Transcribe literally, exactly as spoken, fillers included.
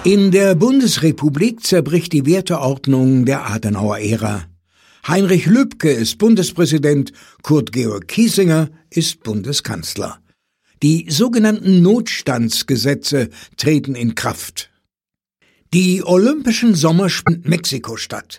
In der Bundesrepublik zerbricht die Werteordnung der Adenauer-Ära. Heinrich Lübke ist Bundespräsident, Kurt Georg Kiesinger ist Bundeskanzler. Die sogenannten Notstandsgesetze treten in Kraft. Die Olympischen Sommerspiele in Mexiko-Stadt.